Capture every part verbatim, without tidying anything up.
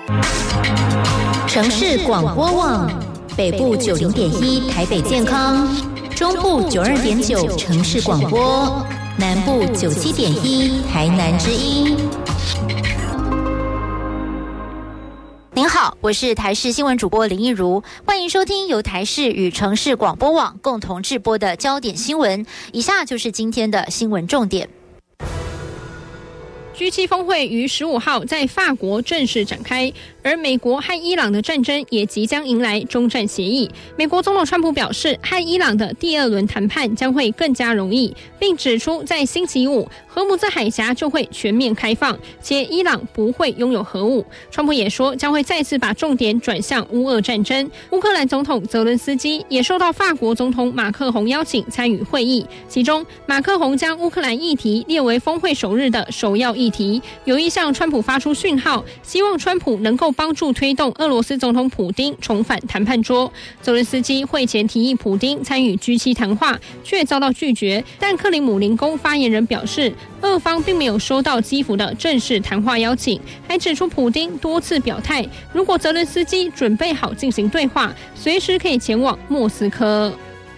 城市广播网，北部九零点一台北健康，中部九二点九城市广播，南部九七点一台南之音。您好，我是台视新闻主播林一如，欢迎收听由台视与城市广播网共同制播的焦点新闻。以下就是今天的新闻重点。 G 七 峰会于十五号在法国正式展开，而美国和伊朗的战争也即将迎来终战协议。美国总统川普表示，和伊朗的第二轮谈判将会更加容易，并指出在星期五荷姆兹海峡就会全面开放，且伊朗不会拥有核武。川普也说将会再次把重点转向乌俄战争。乌克兰总统泽伦斯基也受到法国总统马克宏邀请参与会议，其中马克宏将乌克兰议题列为峰会首日的首要议题，有意向川普发出讯号，希望川普能够帮助推动俄罗斯总统普丁重返谈判桌。泽伦斯基会前提议普丁参与 G 七 谈话，却遭到拒绝，但克里姆林宫发言人表示，俄方并没有收到基辅的正式谈话邀请，还指出普丁多次表态，如果泽伦斯基准备好进行对话，随时可以前往莫斯科。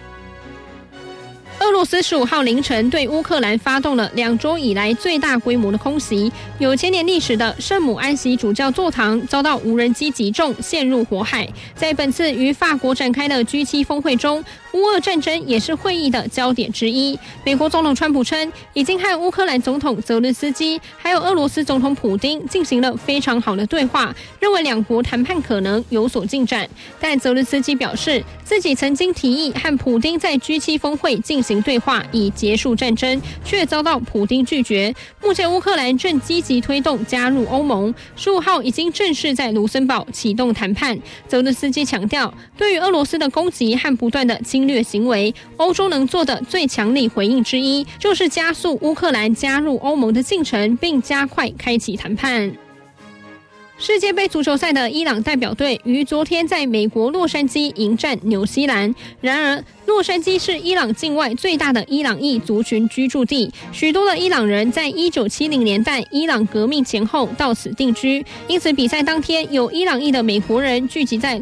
俄罗斯十五号凌晨对乌克兰发动了两周以来最大规模的空袭，有千年历史的圣母安息主教座堂遭到无人机击中，陷入火海。在本次于法国展开的 G 七 峰会中，乌俄战争也是会议的焦点之一。美国总统川普称，已经和乌克兰总统泽伦斯基还有俄罗斯总统普丁进行了非常好的对话，认为两国谈判可能有所进展。但泽伦斯基表示，自己曾经提议和普丁在 G 七 峰会进行对话以结束战争，却遭到普丁拒绝。目前乌克兰正积极推动加入欧盟，十五号已经正式在卢森堡启动谈判。泽伦斯基强调，对于俄罗斯的攻击和不断的侵略行为，欧洲能做的最强力回应之一，就是加速乌克兰加入欧盟的进程，并加快开启谈判。世界杯足球赛的伊朗代表队于昨天在美国洛杉矶迎战纽西兰。然而，洛杉矶是伊朗境外最大的伊朗裔族群居住地，许多的伊朗人在一九七零年代伊朗革命前后到此定居，因此比赛当天有伊朗裔的美国人聚集在